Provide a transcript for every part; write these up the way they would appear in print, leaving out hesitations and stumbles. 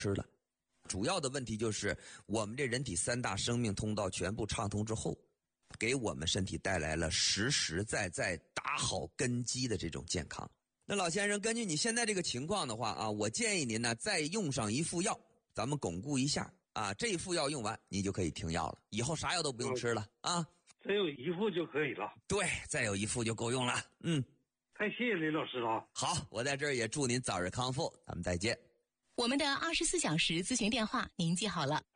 吃了。主要的问题就是我们这人体3大生命通道全部畅通之后，给我们身体带来了实实在在打好根基的这种健康。那老先生，根据你现在这个情况的话啊，我建议您呢再用上一副药，咱们巩固一下啊。这副药用完，你就可以停药了，以后啥药都不用吃了啊。 只有一副就可以了。 对，再有一副就够用了。 太谢谢林老师了。 好，我在这儿也祝您早日康复，咱们再见。 我们的24小时咨询电话您记好了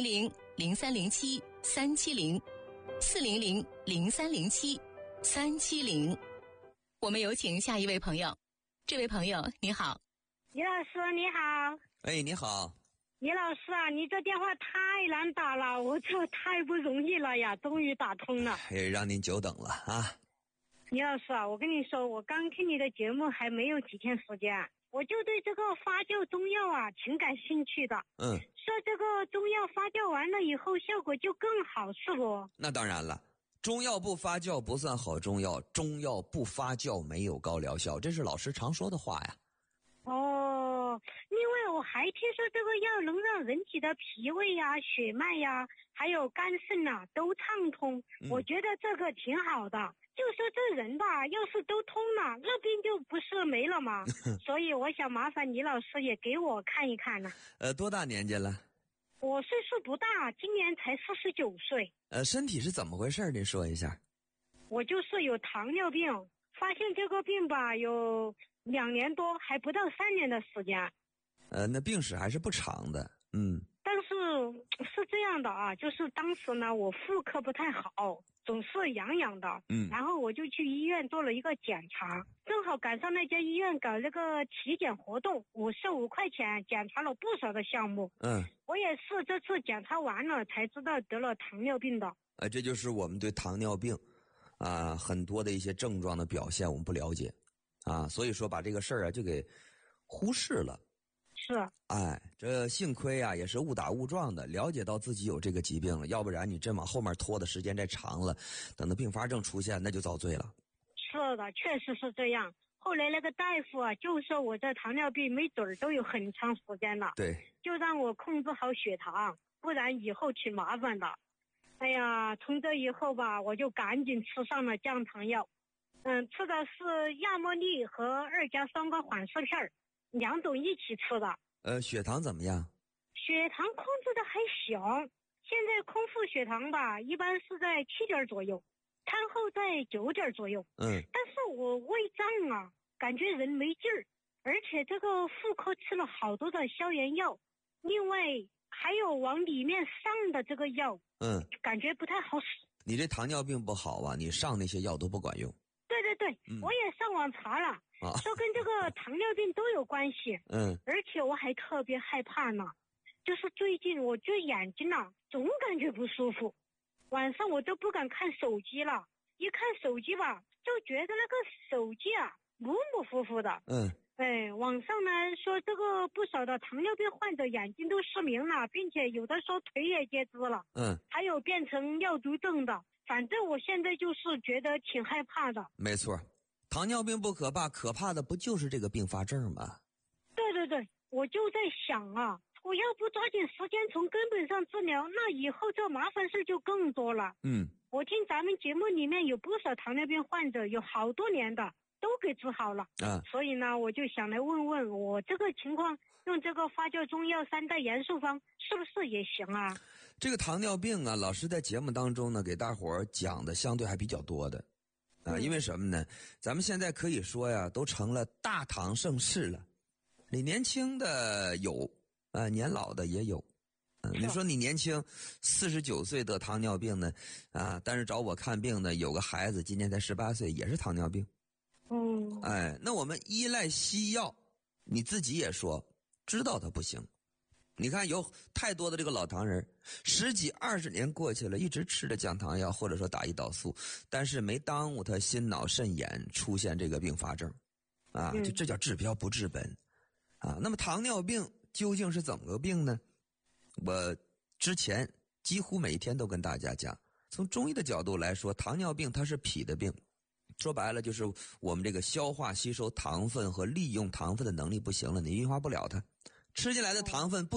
，400-0307-370，400-0307-370。我们有请下一位朋友。这位朋友你好。 李老师你好。 哎，你好。 李老师啊，你这电话太难打了，我这太不容易了呀，终于打通了。 让您久等了啊。 李老师啊，我跟你说，我刚听你的节目还没有几天时间，我就对这个发酵中药啊挺感兴趣的。说这个中药发酵完了以后效果就更好，是不？那当然了，中药不发酵不算好中药，中药不发酵没有高疗效，这是老师常说的话呀。 另外我还听说这个药能让人体的脾胃呀、血脉呀还有肝肾啊都畅通，我觉得这个挺好的。就说这人吧，要是都通了，那病就不是没了吗？所以我想麻烦李老师也给我看一看呢。 多大年纪了？ 我岁数不大，今年才49岁。 身体是怎么回事？您说一下。 我就是有糖尿病，发现这个病吧有2年多，还不到3年的时间。 那病史还是不长的。 但是是这样的啊，就是当时呢我妇科不太好，总是痒痒的。然后我就去医院做了一个检查，正好赶上那家医院搞那个体检活动，55块钱检查了不少的项目。我也是这次检查完了才知道得了糖尿病的。 这就是我们对糖尿病很多的一些症状的表现我们不了解所以说把这个事儿就给忽视了。 是。 这幸亏也是误打误撞的了解到自己有这个疾病了，要不然你真往后面拖的时间再长了，等到并发症出现那就遭罪了。 是的，确实是这样。后来那个大夫就说我这糖尿病没准儿都有很长时间了。 对。 就让我控制好血糖，不然以后挺麻烦的。哎呀，从这以后吧，我就赶紧吃上了降糖药。吃的是亚莫利和2+3个缓释片，2种一起吃的。 血糖怎么样？ 血糖控制的还行，现在空腹血糖吧一般是在7点左右，餐后在9点左右。但是我胃胀感觉人没劲儿，而且这个妇科吃了好多的消炎药，另外还有往里面上的这个药，感觉不太好使。 你这糖尿病不好你上那些药都不管用。 对，我也上网查了，说跟这个糖尿病都有关系。而且我还特别害怕呢，就是最近我这眼睛总感觉不舒服，晚上我都不敢看手机了，一看手机吧就觉得那个手机模模糊糊的。网上呢说这个不少的糖尿病患者眼睛都失明了，并且有的说腿也截肢了。还有变成尿毒症的。反正我现在就是觉得挺害怕的。没错， 糖尿病不可怕，可怕的不就是这个并发症吗？ 对，我就在想我要不抓紧时间从根本上治疗，那以后这麻烦事就更多了。我听咱们节目里面有不少糖尿病患者，有好多年的都给治好了。所以呢我就想来问问我这个情况用这个发酵中药3代元素方是不是也行啊？ 这个糖尿病老师在节目当中呢给大伙儿讲的相对还比较多的因为什么呢？咱们现在可以说都成了大糖盛世了，你年轻的有年老的也有。你说你年轻49岁得糖尿病呢但是找我看病呢有个孩子今年才18岁也是糖尿病。那我们依赖西药，你自己也说知道它不行。你看有太多的这个老糖人10几20年过去了，一直吃着降糖药或者说打胰岛素，但是没耽误他心脑肾眼出现这个并发症这叫治标不治本那么糖尿病究竟是怎么个病呢？我之前几乎每天都跟大家讲，从中医的角度来说，糖尿病它是脾的病，说白了就是我们这个消化吸收糖分和利用糖分的能力不行了，你运化不了它， 吃进来的糖分不